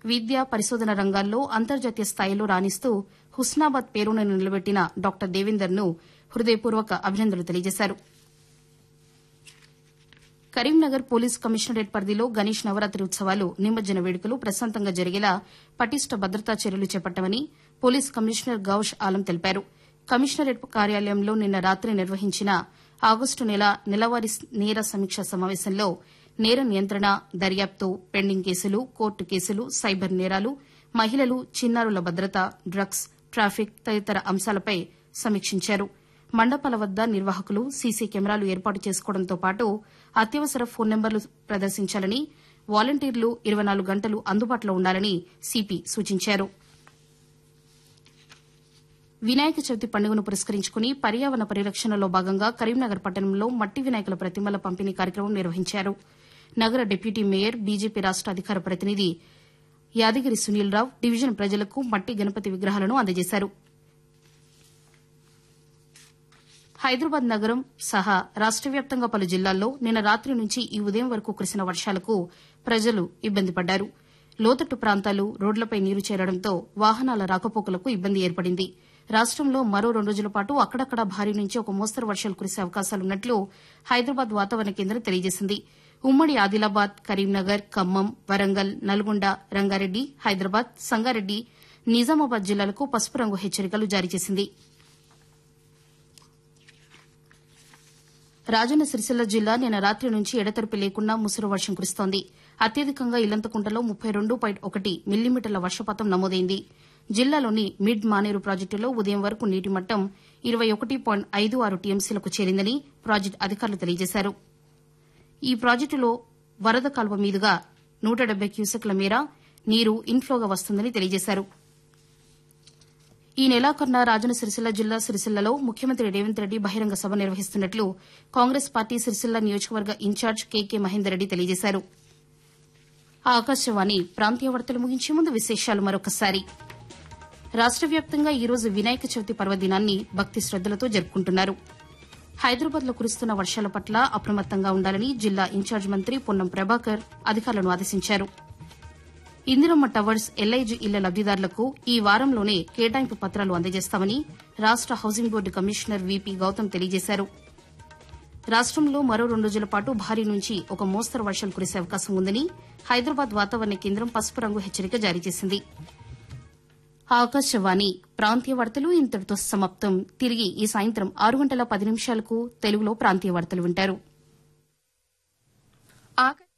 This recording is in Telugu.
విద్య పరిశోధన రంగాల్లో అంతర్జాతీయ స్థాయిలో రాణిస్తూ హుస్నాబాద్ పేరును నిలబెట్టిన డాక్టర్ దేవేందర్ను హృదయపూర్వక అభినందనలు తెలియజేశారు. కరీంనగర్ పోలీస్ కమిషనరేట్ పరిధిలో గణేష్ నవరాత్రి ఉత్సవాలు నిమజ్జన వేడుకలు ప్రశాంతంగా జరిగేలా పటిష్ట భద్రతా చర్యలు చేపట్టామని పోలీస్ కమిషనర్ గౌష్ ఆలం తెలిపారు. కమిషనరేట్ కార్యాలయంలో నిన్న రాత్రి నిర్వహించిన ఆగస్టు నెలవారీ నేర సమీక్ష సమావేశంలో నేర నియంత్రణ, దర్యాప్తు, పెండింగ్ కేసులు, కోర్టు కేసులు, సైబర్ నేరాలు, మహిళలు, చిన్నారుల భద్రత, డ్రగ్స్, ట్రాఫిక్ తదితర అంశాలపై సమీక్షించారు. మండపాల వద్ద నిర్వాహకులు సీసీ కెమెరాలు ఏర్పాటు చేసుకోవడంతో పాటు అత్యవసర ఫోన్ నెంబర్లు ప్రదర్శించాలని, వాలంటీర్లు 24 గంటలు అందుబాటులో ఉండాలని సిపి సూచించారు. వినాయక చవితి పండుగను పురస్కరించుకుని పర్యావరణ పరిరక్షణలో భాగంగా కరీంనగర్ పట్టణంలో మట్టి వినాయకుల ప్రతిమల పంపిణీ కార్యక్రమం నిర్వహించారు. నగర డిప్యూటీ మేయర్, బీజేపీ రాష్ట అధికార ప్రతినిధి యాదగిరి సునీల్ రావు డివిజన్ ప్రజలకు మట్టి గణపతి విగ్రహాలను అందజేశారు. హైదరాబాద్ నగరం సహా రాష్ట వ్యాప్తంగా పలు జిల్లాల్లో నిన్న రాత్రి నుంచి ఈ ఉదయం వరకు కురిసిన వర్షాలకు ప్రజలు ఇబ్బంది పడ్డారు. లోతట్టు ప్రాంతాలు, రోడ్లపై నీరు చేరడంతో వాహనాల రాకపోకలకు ఇబ్బంది ఏర్పడింది. రాష్టంలో మరో 2 రోజుల పాటు అక్కడక్కడా భారీ నుంచి ఒక మోస్తరు వర్షాలు కురిసే అవకాశాలున్నట్లు హైదరాబాద్ వాతావరణ కేంద్రం తెలియజేసింది. ఉమ్మడి ఆదిలాబాద్, కరీంనగర్, ఖమ్మం, వరంగల్, నల్గొండ, రంగారెడ్డి, హైదరాబాద్, సంగారెడ్డి, నిజామాబాద్ జిల్లాలకు పసుపు రంగు హెచ్చరికలు జారీ చేసింది. రాజన్న సిరిసిల్ల జిల్లా నిన్న రాత్రి నుంచి ఎడతెరిపి లేకుండా ముసురు వర్షం కురుస్తోంది. అత్యధికంగా ఇల్లంతకుంటలో 32.1 మిల్లీమీటర్ల వర్షపాతం నమోదైంది. జిల్లాలోని మిడ్ మానేరు ప్రాజెక్టులో ఉదయం వరకు నీటి మట్టం 21.56 టీఎంసీలకు చేరిందని ప్రాజెక్టు అధికారులు తెలియజేశారు. ఈ ప్రాజెక్టులో వరద కాల్వ మీదుగా 170 క్యూసెక్ల మేర నీరు ఇన్ఫ్లోగా వస్తుందని తెలియజేశారు. ఈ నెలాఖరున రాజన్న సిరిసిల్ల జిల్లా సిరిసిల్లలో ముఖ్యమంత్రి రేవంత్ రెడ్డి బహిరంగ సభ నిర్వహిస్తున్నట్లు కాంగ్రెస్ పార్టీ సిరిసిల్ల నియోజకవర్గ ఇన్ఛార్జ్ కేకే మహేందర్ రెడ్డి తెలియజేశారు. ఆకాశవాణి ప్రాంతీయ వార్తలు ముగించే ముందు విశేషాలు మరొకసారి. రాష్ట వ్యాప్తంగా ఈ రోజు వినాయక చవితి పర్వదినాన్ని భక్తి శ్రద్దలతో జరుపుకుంటున్నారు. హైదరాబాద్లో కురుస్తున్న వర్షాల పట్ల అప్రమత్తంగా ఉండాలని జిల్లా ఇన్ఛార్జ్ మంత్రి పొన్నం ప్రభాకర్ అధికారులను ఆదేశించారు. ఇందిరమ్మ టవర్స్, ఎల్ఐజీ ఇళ్ల లబ్దిదారులకు ఈ వారంలోనే కేటాయింపు పత్రాలు అందజేస్తామని రాష్ట housing board commissioner VP Gautam తెలియజేశారు. రాష్టంలో మరో 2 రోజుల పాటు భారీ నుంచి ఒక మోస్తరు వర్షాలు కురిసే అవకాశం ఉందని హైదరాబాద్ వాతావరణ కేంద్రం పసుపు రంగు హెచ్చరిక జారీ చేసింది. ఆకాశవాణి ప్రాంతీయ వార్తలు ఇంతటితో సమాప్తం. తిరిగి ఈ సాయంత్రం 6 గంటల 10 నిమిషాలకు తెలుగులో ప్రాంతీయ వార్తలు వింటారు.